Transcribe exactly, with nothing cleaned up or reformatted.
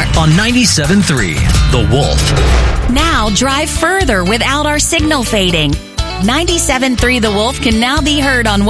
on ninety-seven point three The Wolf. Now drive further without our signal fading. ninety-seven point three The Wolf can now be heard on